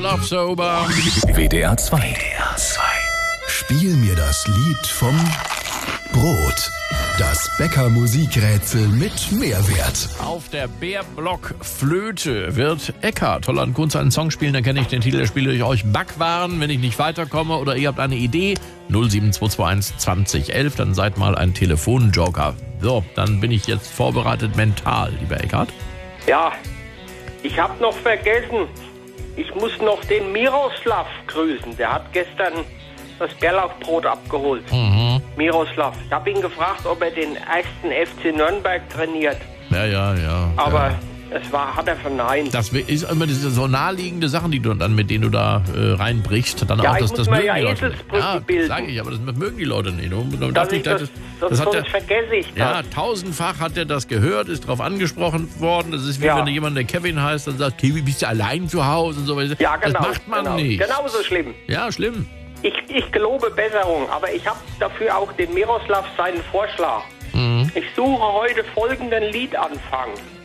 Love Sober. WDR 2. Spiel mir das Lied vom Brot. Das Bäcker-Musikrätsel mit Mehrwert. Auf der Bärblock-Flöte wird Eckhard Holland Kunz einen Song spielen, dann kenne ich den Titel, der spiele ich euch Backwaren, wenn ich nicht weiterkomme oder ihr habt eine Idee. 07221 2011, dann seid mal ein Telefonjoker. So, dann bin ich jetzt vorbereitet mental, lieber Eckhard. Ja, ich habe noch vergessen, ich muss noch den Miroslav grüßen. Der hat gestern das Bärlauchbrot abgeholt. Miroslav. Ich habe ihn gefragt, ob er den ersten FC Nürnberg trainiert. Ja. Aber hat er verneint. Das ist immer diese so naheliegende Sachen, die du dann, mit denen du da reinbrichst. Dann Ja, auch, ich das muss mir mögen ja die Leute. Eselsbrücken bilden. Sag ich, aber das mögen die Leute nicht. Sonst vergesse ich das. Ja, tausendfach hat er das gehört, ist darauf angesprochen worden. Das ist wie wenn jemand, der Kevin heißt, dann sagt, Kevin, bist du allein zu Hause und so weiter. Ja, genau. Das macht man nicht. Genauso schlimm. Ja, schlimm. Ich gelobe Besserung, aber ich habe dafür auch den Miroslav seinen Vorschlag. Ich suche heute folgenden Liedanfang.